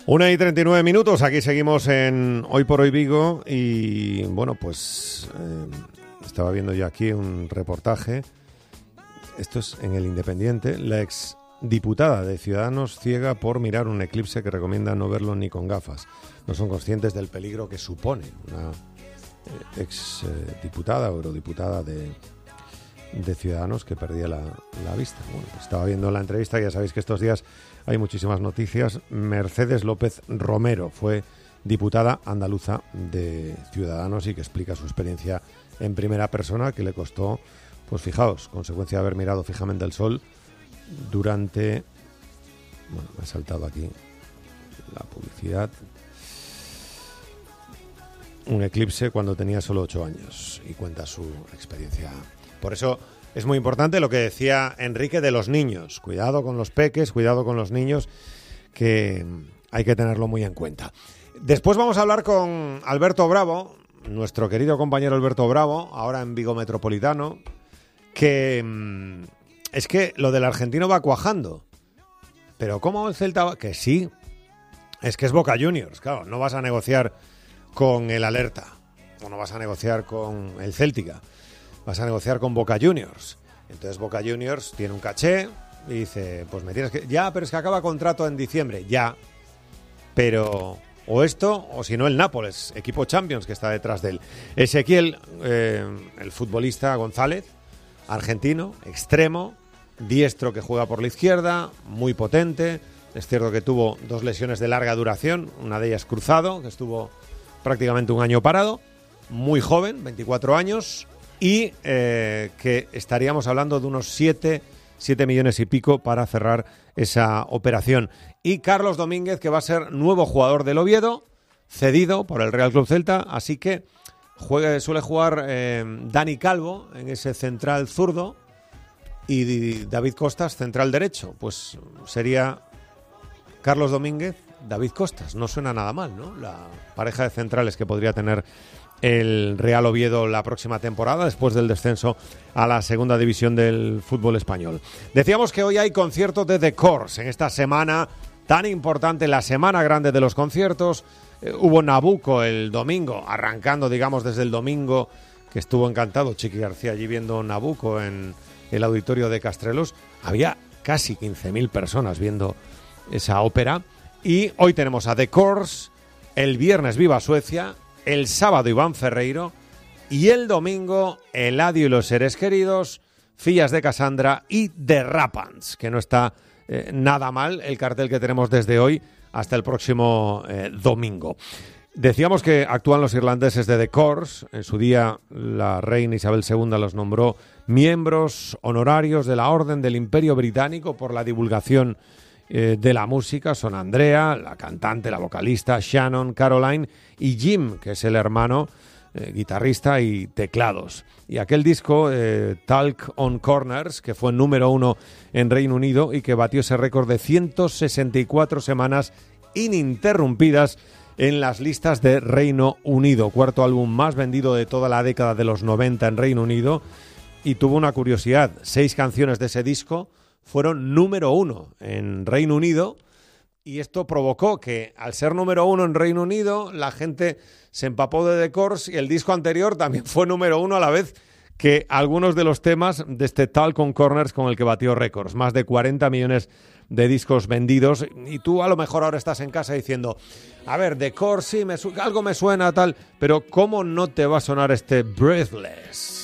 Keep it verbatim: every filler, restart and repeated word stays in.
Una y treinta y nueve minutos, aquí seguimos en Hoy por Hoy Vigo y bueno, pues eh, estaba viendo yo aquí un reportaje, esto es en El Independiente, la ex diputada de Ciudadanos ciega por mirar un eclipse que recomienda no verlo ni con gafas. No son conscientes del peligro que supone una eh, ex eh, diputada o eurodiputada de, de Ciudadanos que perdía la, la vista. Bueno, pues estaba viendo la entrevista, ya sabéis que estos días hay muchísimas noticias. Mercedes López Romero fue diputada andaluza de Ciudadanos y que explica su experiencia en primera persona, que le costó, pues fijaos, consecuencia de haber mirado fijamente el sol durante... Bueno, me ha saltado aquí la publicidad. Un eclipse cuando tenía solo ocho años y cuenta su experiencia. Por eso es muy importante lo que decía Enrique de los niños. Cuidado con los peques, cuidado con los niños, que hay que tenerlo muy en cuenta. Después vamos a hablar con Alberto Bravo, nuestro querido compañero Alberto Bravo, ahora en Vigo Metropolitano, que mmm, es que lo del argentino va cuajando. Pero ¿cómo el Celta va? Que sí, es que es Boca Juniors, claro, no vas a negociar con el Alerta, o no vas a negociar con el Céltica, vas a negociar con Boca Juniors. Entonces Boca Juniors tiene un caché y dice, pues me tienes que... Ya, pero es que acaba contrato en diciembre. Ya, pero... O esto, o si no el Nápoles, equipo Champions que está detrás de él. Ezequiel, eh, el futbolista González, argentino, extremo, diestro que juega por la izquierda, muy potente. Es cierto que tuvo dos lesiones de larga duración, una de ellas cruzado, que estuvo prácticamente un año parado, muy joven, veinticuatro años, y eh, que estaríamos hablando de unos siete millones y pico para cerrar esa operación. Y Carlos Domínguez, que va a ser nuevo jugador del Oviedo, cedido por el Real Club Celta, así que juegue, suele jugar eh, Dani Calvo en ese central zurdo y David Costas central derecho. Pues sería Carlos Domínguez, David Costas. No suena nada mal, ¿no? La pareja de centrales que podría tener el Real Oviedo la próxima temporada, después del descenso a la segunda división del fútbol español. Decíamos que hoy hay conciertos de The Corrs en esta semana tan importante, la semana grande de los conciertos. Eh, hubo Nabucco el domingo, arrancando, digamos, desde el domingo, que estuvo encantado Chiqui García allí viendo Nabucco en el auditorio de Castrelos. Había casi quince mil personas viendo esa ópera. Y hoy tenemos a The Corrs, el viernes Viva Suecia, el sábado Iván Ferreiro y el domingo Eladio y los seres queridos, Fillas de Cassandra y The Rapans, que no está eh, nada mal el cartel que tenemos desde hoy hasta el próximo eh, domingo. Decíamos que actúan los irlandeses de The Corrs. En su día la reina Isabel segunda los nombró miembros honorarios de la Orden del Imperio Británico por la divulgación eh, de la música. Son Andrea, la cantante, la vocalista, Shannon, Caroline y Jim, que es el hermano, eh, guitarrista y teclados. Y aquel disco, eh, Talk on Corners, que fue número uno en Reino Unido y que batió ese récord de ciento sesenta y cuatro semanas ininterrumpidas en las listas de Reino Unido. Cuarto álbum más vendido de toda la década de los noventa en Reino Unido. Y tuvo una curiosidad, seis canciones de ese disco fueron número uno en Reino Unido. Y esto provocó que, al ser número uno en Reino Unido, la gente se empapó de The Corrs y el disco anterior también fue número uno a la vez que algunos de los temas de este Talk on Corners con el que batió récords. Más de cuarenta millones de discos vendidos. Y tú a lo mejor ahora estás en casa diciendo, a ver, The Corrs sí, me su- algo me suena tal, pero ¿cómo no te va a sonar este Breathless?